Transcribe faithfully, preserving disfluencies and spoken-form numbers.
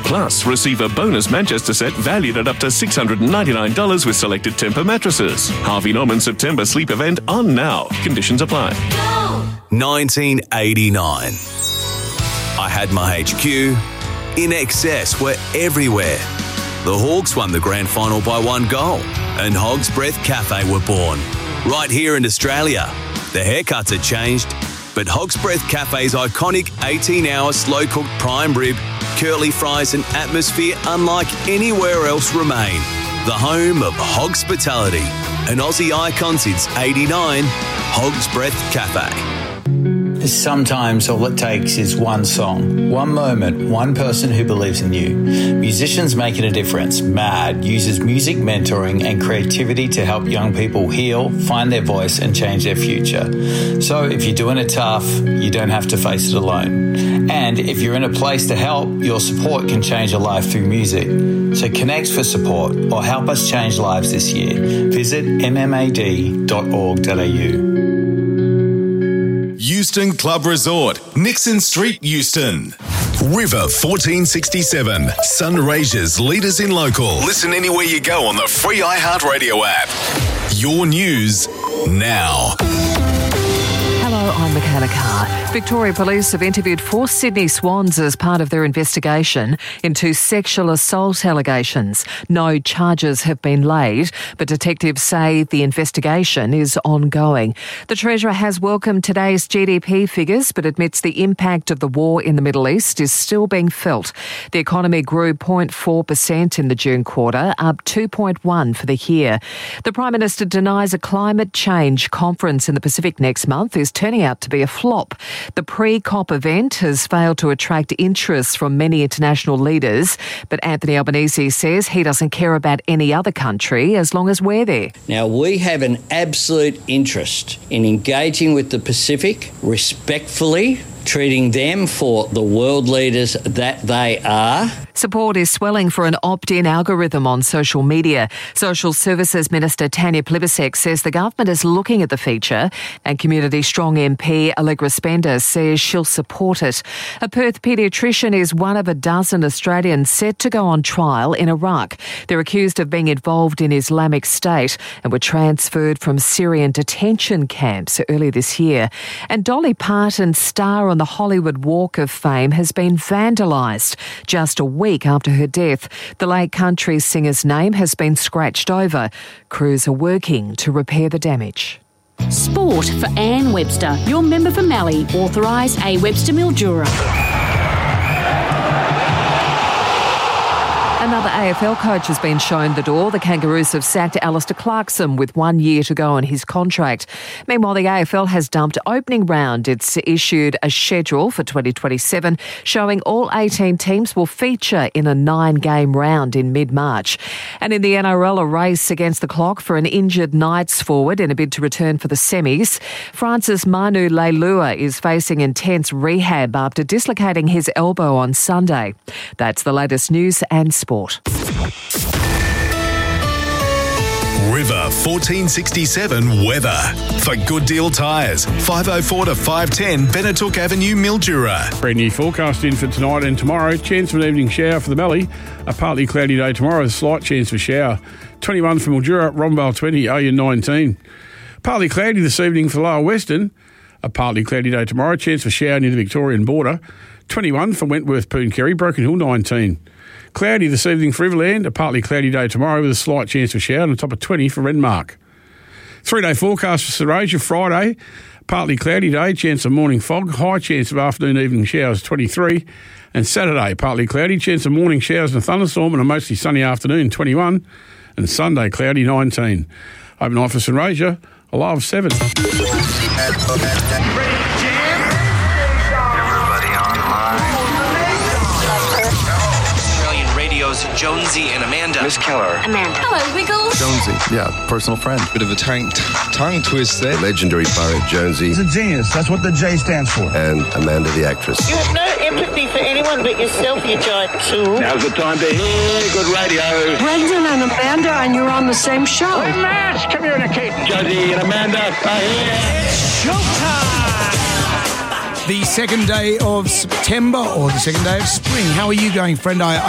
Plus, receive a bonus Manchester set valued at up to six hundred ninety-nine dollars with selected Tempur mattresses. Harvey Norman September sleep event on now. Conditions apply. nineteen eighty-nine. I had my H Q. In Excess were everywhere. The Hawks won the grand final by one goal, and Hog's Breath Cafe were born. Right here in Australia. The haircuts had changed, but Hog's Breath Cafe's iconic eighteen-hour slow-cooked prime rib, curly fries and atmosphere unlike anywhere else remain. The home of Hogspitality, an Aussie icon since eighty-nine, Hog's Breath Cafe. Sometimes all it takes is one song, one moment, one person who believes in you. Musicians Making a Difference, MAD, uses music mentoring and creativity to help young people heal, find their voice and change their future. So if you're doing it tough, you don't have to face it alone. And if you're in a place to help, your support can change a life through music. So connect for support or help us change lives this year. Visit m m a d dot org dot a u. Euston Club Resort, Nixon Street, Euston. River fourteen sixty-seven, Sunraysia's leaders in local. Listen anywhere you go on the free iHeartRadio app. Your news now. Hello, I'm Michaela Carr. Victoria Police have interviewed four Sydney Swans as part of their investigation into sexual assault allegations. No charges have been laid, but detectives say the investigation is ongoing. The Treasurer has welcomed today's G D P figures, but admits the impact of the war in the Middle East is still being felt. The economy grew zero point four percent in the June quarter, up two point one percent for the year. The Prime Minister denies a climate change conference in the Pacific next month is turning out to be a flop. The pre-COP event has failed to attract interest from many international leaders, but Anthony Albanese says he doesn't care about any other country as long as we're there. Now, we have an absolute interest in engaging with the Pacific respectfully, treating them for the world leaders that they are. Support is swelling for an opt-in algorithm on social media. Social Services Minister Tanya Plibersek says the government is looking at the feature, and Community Strong M P Allegra Spender says she'll support it. A Perth paediatrician is one of a dozen Australians set to go on trial in Iraq. They're accused of being involved in Islamic State and were transferred from Syrian detention camps earlier this year. And Dolly Parton's star on the Hollywood Walk of Fame has been vandalised just a week after her death. The late country singer's name has been scratched over. Crews are working to repair the damage. Sport for Anne Webster, your member for Mallee, authorise A. Webster Mildura. Another A F L coach has been shown the door. The Kangaroos have sacked Alistair Clarkson with one year to go on his contract. Meanwhile, the A F L has dumped opening round. It's issued a schedule for twenty twenty-seven showing all eighteen teams will feature in a nine-game round in mid-March. And in the N R L, a race against the clock for an injured Knights forward in a bid to return for the semis. Francis Manu Leilua is facing intense rehab after dislocating his elbow on Sunday. That's the latest news and sport. River fourteen sixty-seven weather. For Good Deal Tyres, five oh four to five ten Benetook Avenue, Mildura. Brand new forecast in for tonight and tomorrow. Chance of an evening shower for the Mallee. A partly cloudy day tomorrow, a slight chance for shower. twenty-one for Mildura, Romvale twenty, Oyen nineteen. Partly cloudy this evening for Lower Western. A partly cloudy day tomorrow, chance for shower near the Victorian border. twenty-one for Wentworth, Pooncarry, Broken Hill nineteen. Cloudy this evening for Riverland, a partly cloudy day tomorrow with a slight chance of shower on top of twenty for Renmark. Three-day forecast for Sunraysia, Friday, partly cloudy day, chance of morning fog, high chance of afternoon evening showers twenty-three, and Saturday, partly cloudy, chance of morning showers and a thunderstorm and a mostly sunny afternoon twenty-one, and Sunday cloudy nineteen. Overnight for Sunraysia, a low of seven. Jonesy and Amanda. Miss Keller. Amanda. Hello, Wiggles. Jonesy, yeah, personal friend. Bit of a tongue, tongue twist there. Legendary pirate Jonesy. He's a genius. That's what the J stands for. And Amanda the actress. You have no empathy for anyone but yourself, you giant tool. Now's the time to hear good radio. Brendan and Amanda, and you're on the same show. We must communicate. Jonesy and Amanda are here. It's showtime! The second day of September or the second day of spring. How are you going, friend? I